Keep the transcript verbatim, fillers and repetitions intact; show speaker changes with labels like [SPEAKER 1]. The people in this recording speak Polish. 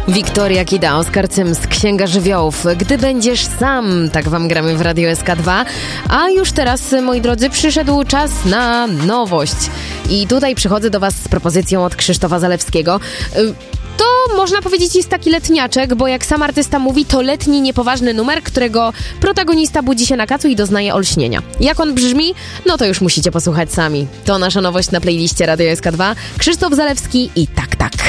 [SPEAKER 1] Wiktoria Kida, Oskar Cyms, Księga Żywiołów. Gdy będziesz sam, tak wam gramy w Radio S K dwa. A już teraz, moi drodzy, przyszedł czas na nowość. I tutaj przychodzę do was z propozycją od Krzysztofa Zalewskiego. To można powiedzieć jest taki letniaczek, bo jak sam artysta mówi, to letni, niepoważny numer, którego protagonista budzi się na kacu i doznaje olśnienia. Jak on brzmi? No to już musicie posłuchać sami. To nasza nowość na playliście Radio S K dwa. Krzysztof Zalewski i Tak Tak.